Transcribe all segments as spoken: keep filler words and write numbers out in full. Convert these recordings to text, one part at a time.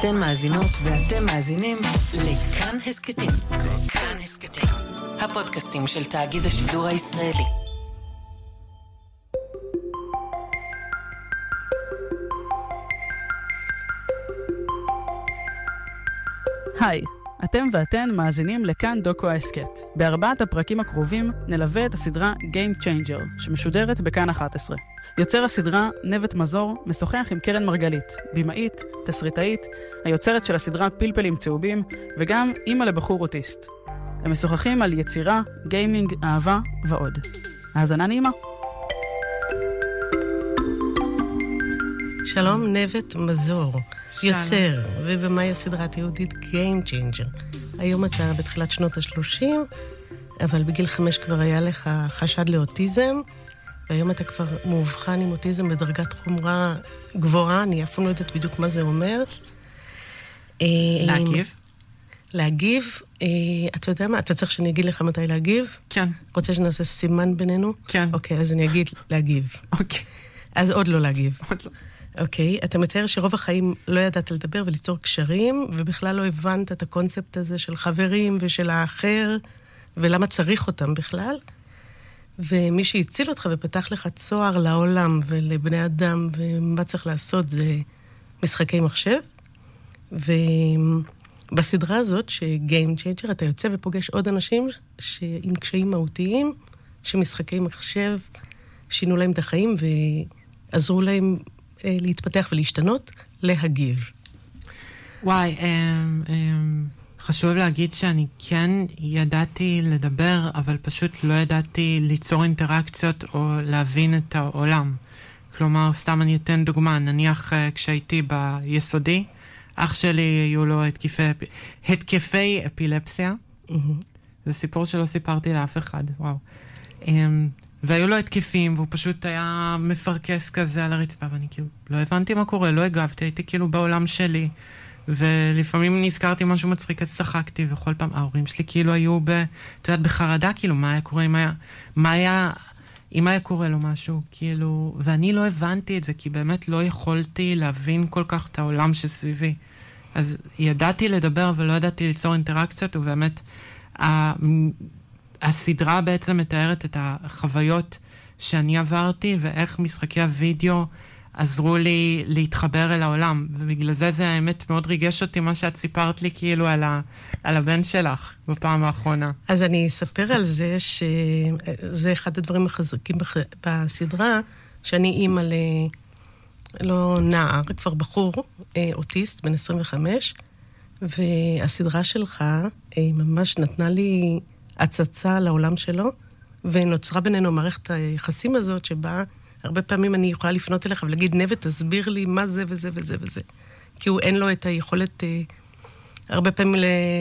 אתן מאזינות ואתם מאזינים לכאן הסקטים. כאן הסקטים, הפודקאסטים של תאגיד השידור הישראלי. היי, אתם ואתן מאזינים לכאן דוקו ההסקט. בארבעת הפרקים הקרובים נלווה את הסדרה Game Changer, שמשודרת בכאן אחת עשרה. יוצר הסדרה, נבט מזור, משוחח עם קרן מרגלית, בימאית, תסריטאית, היוצרת של הסדרה פלפלים צהובים, וגם אימא לבחור אוטיסט. הם משוחחים על יצירה, גיימינג, אהבה ועוד. האזנה נעימה. שלום, נבט מזור, שלום. יוצר, ובמאי הסדרה התיעודית Game Changer. היום אתה בתחילת שנות ה-שלושים, אבל בגיל חמש כבר היה לך חשד לאוטיזם, והיום אתה כבר מאובחן עם אוטיזם בדרגת חומרה גבוהה, אני אף פעם לא יודעת בדיוק מה זה אומר. להגיב? להגיב, אתה יודע מה? אתה צריך שאני אגיד לך מתי להגיב? כן. רוצה שנעשה סימן בינינו? כן. אוקיי, אז אני אגיד להגיב. אוקיי. אז עוד לא להגיב. עוד לא. אוקיי, אתה מתאר שרוב החיים לא ידעת לדבר וליצור קשרים, ובכלל לא הבנת את הקונספט הזה של חברים ושל האחר, ולמה צריך אותם בכלל. ומי שהציל אותך ופתח לך צוהר לעולם ולבני אדם, ומה צריך לעשות זה משחקי מחשב. ובסדרה הזאת, ש-Game Changer, אתה יוצא ופוגש עוד אנשים עם קשיים מהותיים, שמשחקי מחשב שינו להם את החיים ועזרו להם להתפתח ולהשתנות, להגיב. וואי, אמ, אמ, חשוב להגיד שאני כן ידעתי לדבר, אבל פשוט לא ידעתי ליצור אינטראקציות או להבין את העולם. כלומר, סתם אני אתן דוגמה, נניח כשהייתי ביסודי, אח שלי היו לו התקפי, התקפי אפילפסיה. Mm-hmm. זה סיפור שלא סיפרתי לאף אחד, וואו. אמ, והיו לו התקפים, והוא פשוט היה מפרקס כזה על הרצפה, ואני כאילו לא הבנתי מה קורה, לא הגבתי, הייתי כאילו בעולם שלי, ולפעמים נזכרתי משהו מצחיק, אז צחקתי, וכל פעם ההורים שלי כאילו היו ב, את יודעת, בחרדה, כאילו, מה היה קורה, אם היה, מה היה, אם היה קורה לו משהו, כאילו, ואני לא הבנתי את זה, כי באמת לא יכולתי להבין כל כך את העולם שסביבי. אז ידעתי לדבר, ולא ידעתי ליצור אינטראקציות, ובאמת, ה... הסדרה בעצם מתארת את החוויות שאני עברתי, ואיך משחקי הוידאו עזרו לי להתחבר אל העולם. ובגלל זה זה האמת מאוד ריגש אותי מה שאת סיפרת לי כאילו על, ה, על הבן שלך בפעם האחרונה. אז אני אספר על זה שזה אחד הדברים החזקים בח... בסדרה, שאני אימא ל... לא נער, כבר בחור, אוטיסט, בן עשרים וחמש, והסדרה שלך ממש נתנה לי הצצה לעולם שלו, ונוצרה בינינו מערכת היחסים הזאת, שבה הרבה פעמים אני יכולה לפנות אליך ולהגיד, נבט, תסביר לי מה זה וזה וזה וזה. כי הוא אין לו את היכולת, הרבה פעמים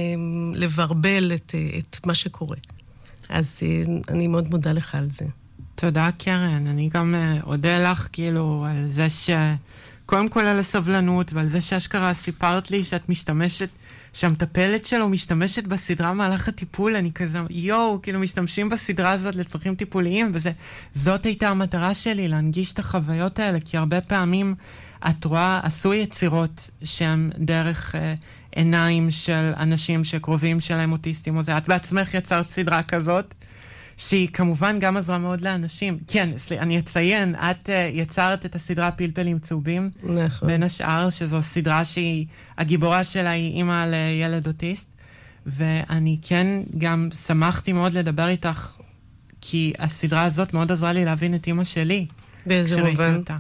לברבל את, את מה שקורה. אז אני מאוד מודה לך על זה. תודה, קרן. אני גם אודה לך, כאילו, על זה ש... קודם כל על הסבלנות, ועל זה שאשכרה סיפרת לי שאת משתמשת, שהמטפלת שלו משתמשת בסדרה מהלך הטיפול, אני כזה, יואו, כאילו משתמשים בסדרה הזאת לצרכים טיפוליים, וזאת הייתה המטרה שלי, להנגיש את החוויות האלה, כי הרבה פעמים את רואה, עשו יצירות שהן דרך אה, עיניים של אנשים שקרובים שלהם אוטיסטים, או זה, את בעצמך יצרת סדרה כזאת, שהיא כמובן גם עזרה מאוד לאנשים. כן, אני אציין, את uh, יצרת את הסדרה פלפלים צהובים, נכון. בין השאר, שזו סדרה שהיא, הגיבורה שלה היא אימא לילד אוטיסט, ואני כן גם שמחתי מאוד לדבר איתך, כי הסדרה הזאת מאוד עזרה לי להבין את אימא שלי. באיזה מובן? אותה.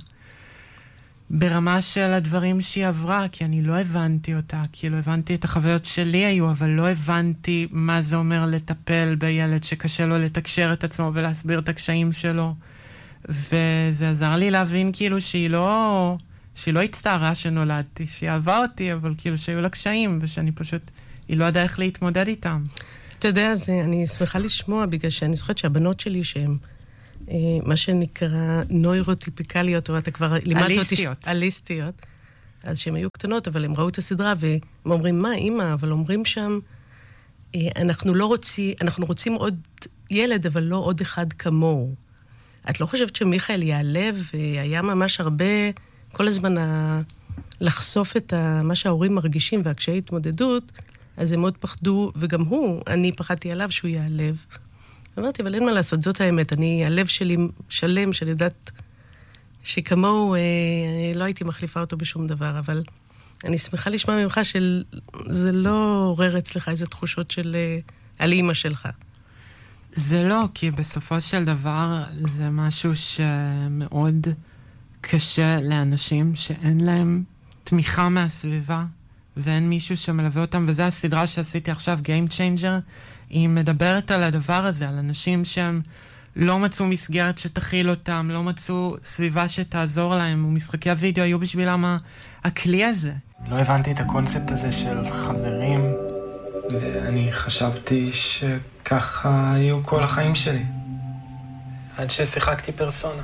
ברמה של הדברים שהיא עברה, כי אני לא הבנתי אותה, כאילו הבנתי את החוויות שלי היו, אבל לא הבנתי מה זה אומר לטפל בילד שקשה לו לתקשר את עצמו ולהסביר את הקשיים שלו. וזה עזר לי להבין כאילו שהיא לא, שהיא לא הצטערה שנולדתי, שהיא אהבה אותי, אבל כאילו שהיו לה קשיים, ושאני פשוט, היא לא ידעה איך להתמודד איתם. אתה יודע, זה, אני שמחה לשמוע, בגלל שאני זוכרת שהבנות שלי שהן, מה שנקרא נוירוטיפיקליות, או אתה כבר לימדת אותי... אליסטיות. אליסטיות. אז שהן היו קטנות, אבל הם ראו את הסדרה, והם אומרים, מה, אמא? אבל אומרים שם, אנחנו לא רוצים, אנחנו רוצים עוד ילד, אבל לא עוד אחד כמוהו. את לא חושבת שמיכאל יעלב, והיה ממש הרבה, כל הזמן לחשוף את ה, מה שההורים מרגישים והקשיי התמודדות, אז הם מאוד פחדו, וגם הוא, אני פחדתי עליו שהוא ייעלב. אמרתי, אבל אין מה לעשות, זאת האמת. אני, הלב שלי שלם, שאני יודעת שכמוהו, אה, לא הייתי מחליפה אותו בשום דבר, אבל אני שמחה לשמוע ממך שזה לא עורר אצלך איזה תחושות של, אה, על אימא שלך. זה לא, כי בסופו של דבר זה משהו שמאוד קשה לאנשים שאין להם תמיכה מהסביבה, ואין מישהו שמלווה אותם, וזו הסדרה שעשיתי עכשיו, Game Changer, היא מדברת על הדבר הזה, על אנשים שהם לא מצאו מסגרת שתכיל אותם, לא מצאו סביבה שתעזור להם, ומשחקי הוידאו היו בשבילם הכלי הזה. לא הבנתי את הקונספט הזה של חברים, ואני חשבתי שככה היו כל החיים שלי, עד ששיחקתי פרסונה.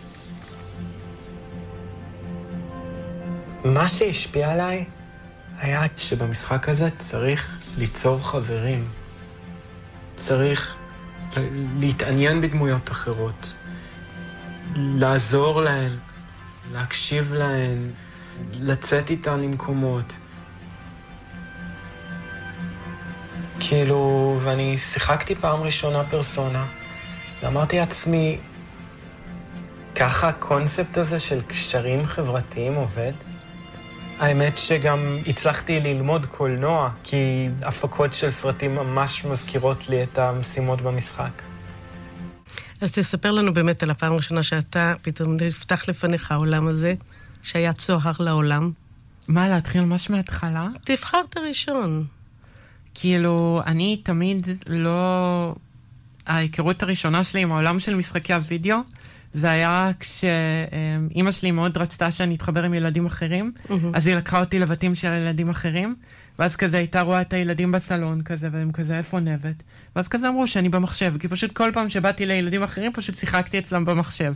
מה שהשפיע עליי היה שבמשחק הזה צריך ליצור חברים. צריך להתעניין בדמויות אחרות, לעזור להן, להקשיב להן, לצאת איתן למקומות. כאילו, ואני שיחקתי פעם ראשונה פרסונה, ואמרתי לעצמי, ככה הקונספט הזה של קשרים חברתיים עובד? האמת שגם הצלחתי ללמוד קולנוע, כי הפקות של סרטים ממש מזכירות לי את המשימות במשחק. אז תספר לנו באמת על הפעם הראשונה שאתה פתאום נפתח לפניך העולם הזה, שהיה צוהר לעולם. מה, להתחיל ממש מההתחלה? תבחר את הראשון. כאילו, אני תמיד לא... ההיכרות הראשונה שלי עם העולם של משחקי הוידאו, זה היה כשאימא שלי מאוד רצתה שאני אתחבר עם ילדים אחרים, mm-hmm. אז היא לקחה אותי לבתים של ילדים אחרים, ואז כזה הייתה רואה את הילדים בסלון כזה, והם כזה, איפה נבת? ואז כזה אמרו שאני במחשב, כי פשוט כל פעם שבאתי לילדים אחרים, פשוט שיחקתי אצלם במחשב.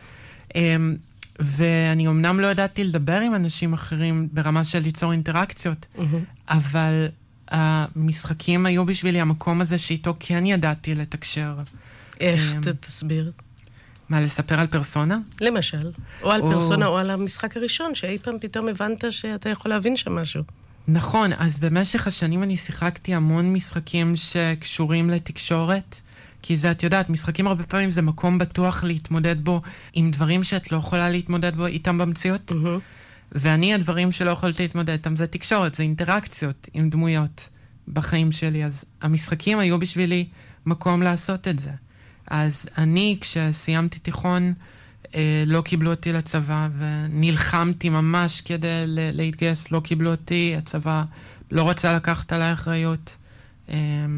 ואני אמנם לא ידעתי לדבר עם אנשים אחרים ברמה של ליצור אינטראקציות, mm-hmm. אבל המשחקים היו בשבילי המקום הזה שאיתו כן ידעתי לתקשר. איך? תסביר. מה, לספר על פרסונה? למשל. או על או... פרסונה או על המשחק הראשון, שאי פעם פתאום הבנת שאתה יכול להבין שם משהו. נכון, אז במשך השנים אני שיחקתי המון משחקים שקשורים לתקשורת, כי זה, את יודעת, משחקים הרבה פעמים זה מקום בטוח להתמודד בו עם דברים שאת לא יכולה להתמודד בו איתם במציאות. Mm-hmm. ואני, הדברים שלא יכולתי להתמודד איתם זה תקשורת, זה אינטראקציות עם דמויות בחיים שלי, אז המשחקים היו בשבילי מקום לעשות את זה. אז אני, כשסיימתי תיכון, אה, לא קיבלו אותי לצבא, ונלחמתי ממש כדי להתגייס, לא קיבלו אותי, הצבא לא רצה לקחת עליי אחריות, אה,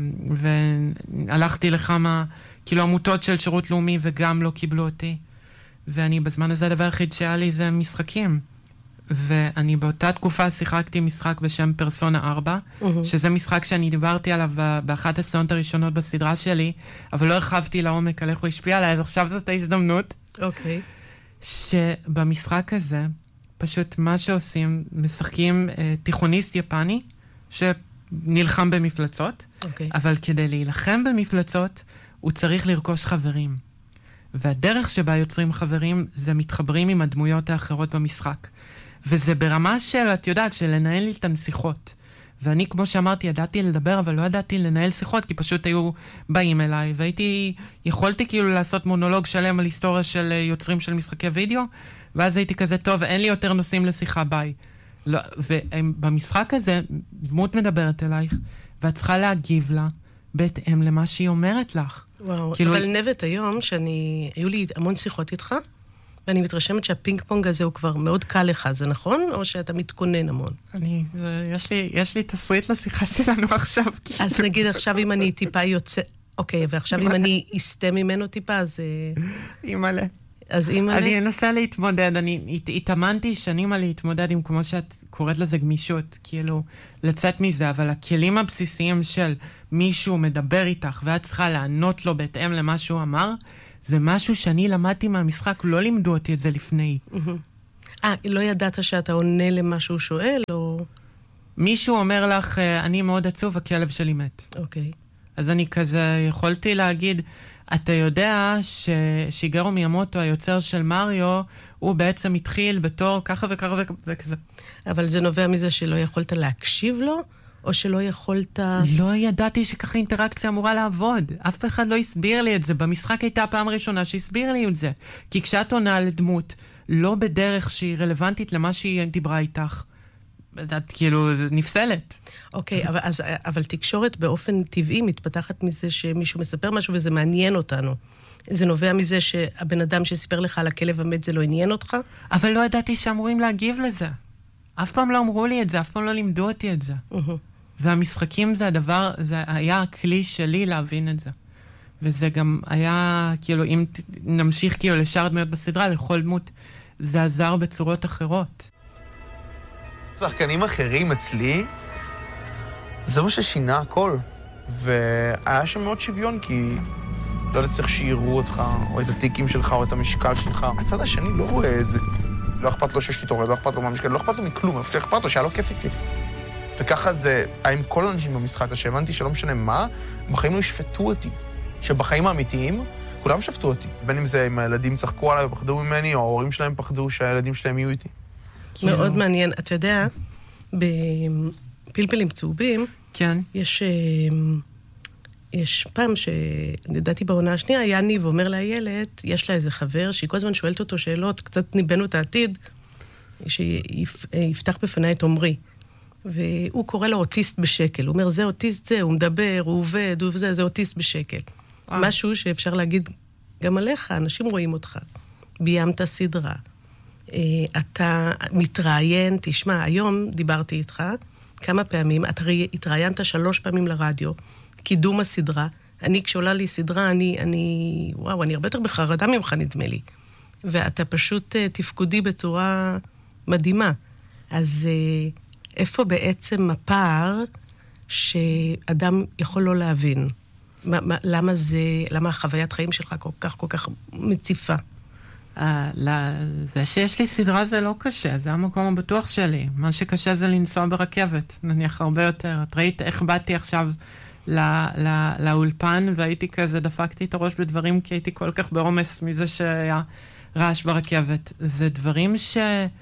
והלכתי לכמה, כאילו, עמותות של שירות לאומי, וגם לא קיבלו אותי. ואני, בזמן הזה, הדבר היחיד שהיה לי זה משחקים. ואני באותה תקופה שיחקתי משחק בשם פרסונה ארבע, mm-hmm. שזה משחק שאני דיברתי עליו באחת הסצנות הראשונות בסדרה שלי, אבל לא הרחבתי לעומק על איך הוא השפיע עליי, אז עכשיו זאת ההזדמנות. אוקיי. Okay. שבמשחק הזה, פשוט מה שעושים, משחקים אה, תיכוניסט יפני, שנלחם במפלצות, okay. אבל כדי להילחם במפלצות, הוא צריך לרכוש חברים. והדרך שבה יוצרים חברים, זה מתחברים עם הדמויות האחרות במשחק. וזה ברמה של, את יודעת, של לנהל איתן שיחות. ואני, כמו שאמרתי, ידעתי לדבר, אבל לא ידעתי לנהל שיחות, כי פשוט היו באים אליי, והייתי, יכולתי כאילו לעשות מונולוג שלם על היסטוריה של יוצרים של משחקי וידאו, ואז הייתי כזה, טוב, אין לי יותר נושאים לשיחה, ביי. לא, ובמשחק הזה, דמות מדברת אלייך, ואת צריכה להגיב לה, בהתאם למה שהיא אומרת לך. וואו, כאילו... אבל נבט היום, שאני, היו לי המון שיחות איתך, ואני מתרשמת שהפינג פונג הזה הוא כבר מאוד קל לך, זה נכון? או שאתה מתכונן המון? אני, יש לי, יש לי תסריט לשיחה שלנו עכשיו. אז נגיד עכשיו אם אני טיפה יוצא, אוקיי, ועכשיו אם אני אסתה ממנו טיפה, אז... אימאלה. אז אימאלה? אני אנסה להתמודד, אני התאמנתי שנים על להתמודד עם כמו שאת קוראת לזה גמישות, כאילו, לצאת מזה, אבל הכלים הבסיסיים של מישהו מדבר איתך, ואת צריכה לענות לו בהתאם למה שהוא אמר, זה משהו שאני למדתי מהמשחק, לא לימדו אותי את זה לפני. אה, לא ידעת שאתה עונה למה שהוא שואל, או... מישהו אומר לך, אני מאוד עצוב, הכלב שלי מת. אוקיי. אז אני כזה יכולתי להגיד, אתה יודע ששיגרו מיאמוטו, היוצר של מריו, הוא בעצם התחיל בתור ככה וככה וכזה. אבל זה נובע מזה שלא יכולת להקשיב לו, או שלא יכולת... לא ידעתי שככה אינטראקציה אמורה לעבוד. אף אחד לא הסביר לי את זה. במשחק הייתה הפעם הראשונה שהסביר לי את זה. כי כשאת עונה לדמות, לא בדרך שהיא רלוונטית למה שהיא דיברה איתך, את כאילו נפסלת. אוקיי, אבל, אז, אבל תקשורת באופן טבעי מתפתחת מזה שמישהו מספר משהו וזה מעניין אותנו. זה נובע מזה שהבן אדם שסיפר לך על הכלב המת זה לא עניין אותך? אבל לא ידעתי שאמורים להגיב לזה. אף פעם לא אמרו לי את זה, אף פעם לא לימדו אותי את זה. Uh-huh. והמשחקים זה הדבר, זה היה הכלי שלי להבין את זה. וזה גם היה, כאילו, אם נמשיך כאילו לשאר דמויות בסדרה, לכל דמות, זה עזר בצורות אחרות. שחקנים אחרים אצלי, זה מה ששינה הכל. והיה שם מאוד שוויון, כי לא לצריך שיראו אותך, או את הטיקים שלך, או את המשקל שלך. הצד השני לא רואה את זה. לא אכפת לו שיש לי תורד, לא אכפת לו מהמשקל, לא אכפת לו מכלום, אבל אכפת לו שהיה לו כיף איתי. וככה זה היה עם כל האנשים במשחק, שהבנתי שלא משנה מה, בחיים לא ישפטו אותי. שבחיים האמיתיים, כולם שפטו אותי. בין אם זה אם הילדים צחקו עליי ופחדו ממני, או ההורים שלהם פחדו שהילדים שלהם יהיו איתי. מאוד מעניין. אתה יודע, בפלפלים צהובים, כן. יש, יש פעם שנדעתי בעונה השנייה, היה ניב אומר לילד, יש לה איזה חבר, שהיא כל הזמן שואלת אותו שאלות, קצת ניבנו את העתיד, שיפתח בפני את עומרי. והוא קורא לו אוטיסט בשקל. הוא אומר, זה אוטיסט זה, הוא מדבר, הוא עובד, הוא זה, זה אוטיסט בשקל. אה. משהו שאפשר להגיד גם עליך, אנשים רואים אותך. ביימת סדרה. אתה מתראיין, תשמע, היום דיברתי איתך כמה פעמים, אתה התראיינת שלוש פעמים לרדיו, קידום הסדרה. אני, כשעולה לי סדרה, אני, אני, וואו, אני הרבה יותר בחרדה ממך, נדמה לי. ואתה פשוט תפקודי בצורה מדהימה. אז איפה בעצם הפער שאדם יכול לא להבין? למה זה, למה החוויית חיים שלך כל כך, כל כך מציפה? זה שיש לי סדרה זה לא קשה, זה המקום הבטוח שלי. מה שקשה זה לנסוע ברכבת, נניח הרבה יותר. את ראית איך באתי עכשיו לאולפן, והייתי כזה, דפקתי את הראש בדברים, כי הייתי כל כך בעומס מזה שהיה רעש ברכבת. זה דברים ש...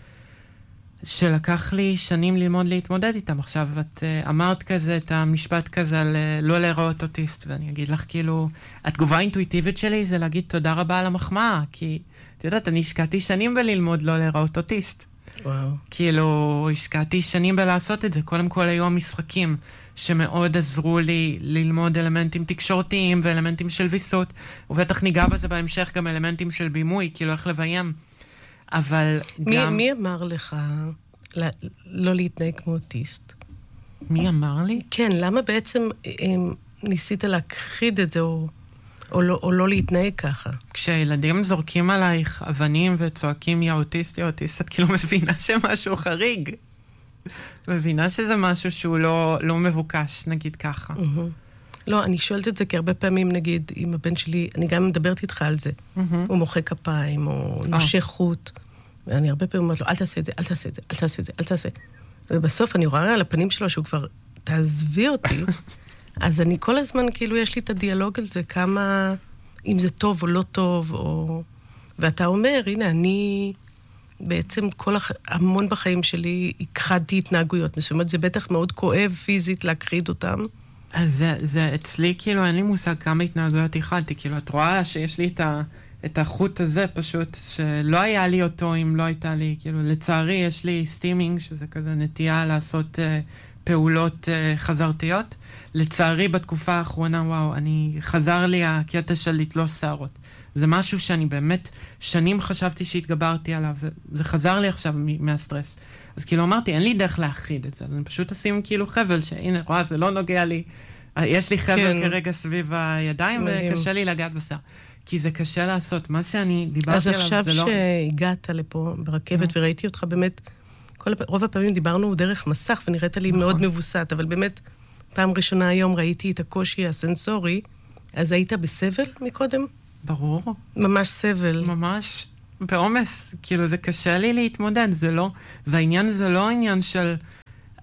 שלקח לי שנים ללמוד להתמודד איתם. עכשיו, את אמרת כזה, את המשפט כזה על לא להיראות אוטיסט, ואני אגיד לך, כאילו, התגובה האינטואיטיבית שלי זה להגיד תודה רבה על המחמאה, כי, את יודעת, אני השקעתי שנים בללמוד לא להיראות אוטיסט. וואו. כאילו, השקעתי שנים בלעשות את זה. קודם כל היו המשחקים שמאוד עזרו לי ללמוד אלמנטים תקשורתיים ואלמנטים של ויסות, ובטח ניגע בזה בהמשך גם אלמנטים של בימוי, כאילו איך לביים. אבל מי, גם... מי אמר לך לא, לא להתנהג כמו אוטיסט? מי אמר לי? כן, למה בעצם הם, ניסית להכחיד את זה או, או, לא, או לא להתנהג ככה? כשילדים זורקים עלייך אבנים וצועקים יא אוטיסט, יא אוטיסט, את כאילו מבינה שמשהו חריג. מבינה שזה משהו שהוא לא, לא מבוקש, נגיד ככה. Mm-hmm. לא, אני שואלת את זה כי הרבה פעמים, נגיד, עם הבן שלי, אני גם מדברת איתך על זה. Mm-hmm. הוא מוחא כפיים, או נושך חוט. ואני הרבה פעמים אומרת לו, אל תעשה את זה, אל תעשה את זה, אל תעשה את זה, אל תעשה. ובסוף אני רואה על הפנים שלו שהוא כבר, תעזבי אותי. אז אני כל הזמן, כאילו, יש לי את הדיאלוג על זה, כמה, אם זה טוב או לא טוב, או... ואתה אומר, הנה, אני בעצם כל הח... המון בחיים שלי הכחדתי התנהגויות מסוימות. זה בטח מאוד כואב פיזית להכחיד אותם. אז זה, זה אצלי, כאילו, אין לי מושג כמה התנהגויות הכחדתי. כאילו, את רואה שיש לי את ה... את החוט הזה פשוט, שלא היה לי אותו אם לא הייתה לי, כאילו, לצערי יש לי סטימינג, שזה כזה נטייה לעשות uh, פעולות uh, חזרתיות. לצערי בתקופה האחרונה, וואו, אני, חזר לי הקטע של לתלוש שערות. זה משהו שאני באמת שנים חשבתי שהתגברתי עליו, זה חזר לי עכשיו מהסטרס. אז כאילו אמרתי, אין לי דרך להכחיד את זה, אני פשוט אשים כאילו חבל, שהנה, רואה, זה לא נוגע לי, יש לי חבל כן. כרגע סביב הידיים, מדהים. וקשה לי לגעת בשיער. כי זה קשה לעשות. מה שאני דיברתי עליו זה לא... אז עכשיו שהגעת לפה ברכבת וראיתי אותך באמת, כל, רוב הפעמים דיברנו דרך מסך ונראית לי מאוד מבוסת, אבל באמת פעם ראשונה היום ראיתי את הקושי הסנסורי, אז היית בסבל מקודם? ברור. ממש סבל. ממש בעומס. כאילו זה קשה לי להתמודד, זה לא... והעניין זה לא עניין של...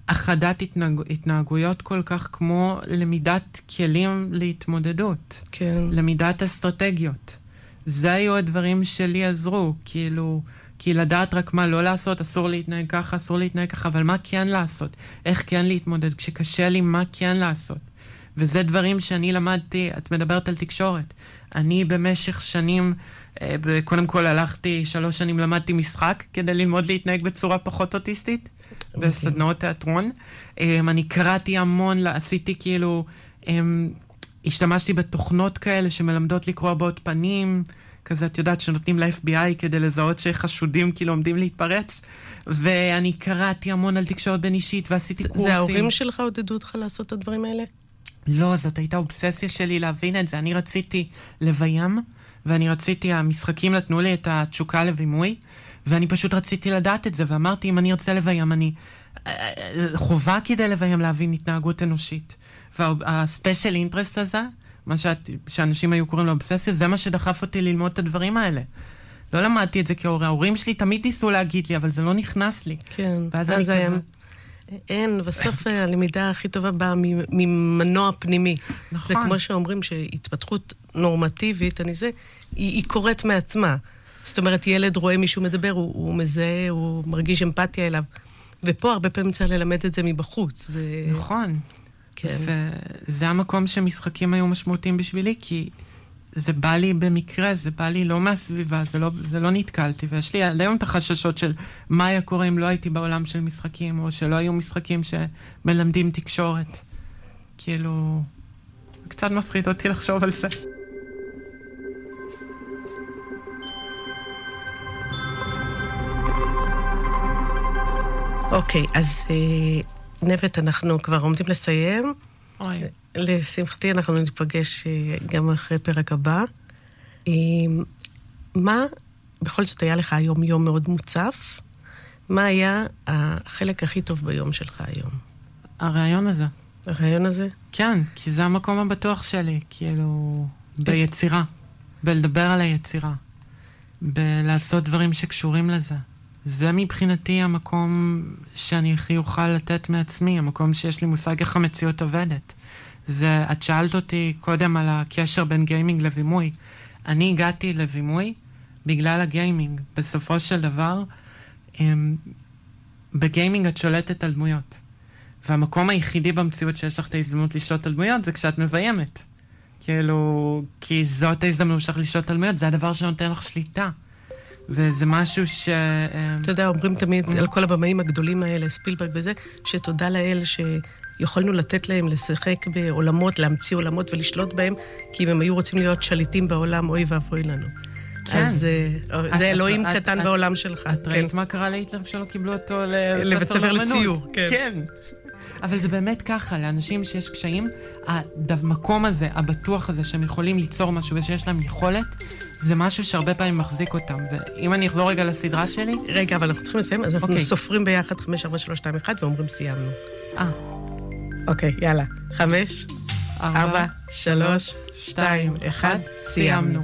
החדת התנהג... התנהגויות כל כך כמו למידת כלים להתמודדות. כן. למידת אסטרטגיות. זה היו הדברים שלי עזרו, כאילו, כי לדעת רק מה לא לעשות, אסור להתנהג ככה, אסור להתנהג ככה, אבל מה כן לעשות? איך כן להתמודד? כשקשה לי, מה כן לעשות? וזה דברים שאני למדתי, את מדברת על תקשורת. אני במשך שנים, קודם כל הלכתי, שלוש שנים למדתי משחק, כדי ללמוד להתנהג בצורה פחות אוטיסטית, okay. בסדנאות תיאטרון. אני קראתי המון, עשיתי כאילו, השתמשתי בתוכנות כאלה שמלמדות לקרוא הבעות פנים, כזה את יודעת שנותנים ל-אף בי איי כדי לזהות שחשודים כאילו עומדים להתפרץ, ואני קראתי המון על תקשורת בין אישית, ועשיתי קורסים. זה ההורים שלך עודדו אותך לעשות את הדברים האלה? לא, זאת הייתה אובססיה שלי להבין את זה. אני רציתי לביים, ואני רציתי, המשחקים נתנו לי את התשוקה לבימוי, ואני פשוט רציתי לדעת את זה, ואמרתי, אם אני ארצה לביים, אני חובה כדי לביים להבין התנהגות אנושית. והספיישל אינטרסט הזה, מה שאת, שאנשים היו קוראים לו אובססיה, זה מה שדחף אותי ללמוד את הדברים האלה. לא למדתי את זה כהורי. ההורים שלי תמיד ניסו להגיד לי, אבל זה לא נכנס לי. כן. ואז אני כזה... אין, בסוף הלמידה הכי טובה באה ממנוע פנימי. נכון. זה כמו שאומרים שהתפתחות נורמטיבית, אני זה, היא, היא קורית מעצמה. זאת אומרת, ילד רואה מישהו מדבר, הוא, הוא מזהה, הוא מרגיש אמפתיה אליו. ופה הרבה פעמים צריך ללמד את זה מבחוץ. זה... נכון. כן. וזה המקום שמשחקים היו משמעותיים בשבילי, כי זה בא לי במקרה, זה בא לי לא מהסביבה, זה לא, זה לא נתקלתי, ויש לי היום את החששות של מה היה קורה אם לא הייתי בעולם של משחקים, או שלא היו משחקים שמלמדים תקשורת. כאילו, קצת מפחיד אותי לחשוב על זה. אוקיי, אז נבט, אנחנו כבר עומדים לסיים. אוי. לשמחתי אנחנו ניפגש גם אחרי פרק הבא. מה, בכל זאת היה לך היום יום מאוד מוצף, מה היה החלק הכי טוב ביום שלך היום? הרעיון הזה. הרעיון הזה? כן, כי זה המקום הבטוח שלי, כאילו, ביצירה, בלדבר על היצירה, בלעשות דברים שקשורים לזה. זה מבחינתי המקום שאני הכי אוכל לתת מעצמי, המקום שיש לי מושג איך המציאות עובדת. זה, את שאלת אותי קודם על הקשר בין גיימינג לבימוי. אני הגעתי לבימוי בגלל הגיימינג. בסופו של דבר, הם, בגיימינג את שולטת על דמויות. והמקום היחידי במציאות שיש לך את ההזדמנות לשלוט על דמויות זה כשאת מביימת. כאילו, כי זאת ההזדמנות שלך לשלוט על דמויות, זה הדבר שנותן לך שליטה. וזה משהו ש... אתה יודע, אומרים תמיד על כל הבמאים הגדולים האלה, ספילברג וזה, שתודה לאל שיכולנו לתת להם לשחק בעולמות, להמציא עולמות ולשלוט בהם, כי אם הם היו רוצים להיות שליטים בעולם, אוי ואבוי לנו. כן. אז זה אלוהים קטן בעולם שלך. את ראית מה קרה להיטלר כשלא קיבלו אותו לבית ספר לציור? כן. אבל זה באמת ככה, לאנשים שיש קשיים, המקום הזה, הבטוח הזה, שהם יכולים ליצור משהו ושיש להם יכולת, זה משהו שהרבה פעמים מחזיק אותם. ואם אני אחזור רגע לסדרה שלי... רגע, אבל אנחנו צריכים לסיים, אז אנחנו סופרים ביחד חמש, ארבע, שלוש, שתיים, אחד, ואומרים סיימנו. אה. אוקיי, יאללה. חמש, ארבע, שלוש, שתיים, אחד, סיימנו.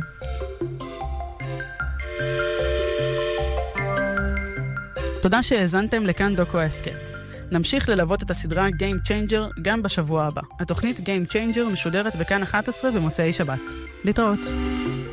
תודה שהאזנתם לכאן דוקו הסקט. נמשיך ללוות את הסדרה Game Changer גם בשבוע הבא. התוכנית Game Changer משודרת בכאן אחת עשרה במוצאי שבת. להתראות.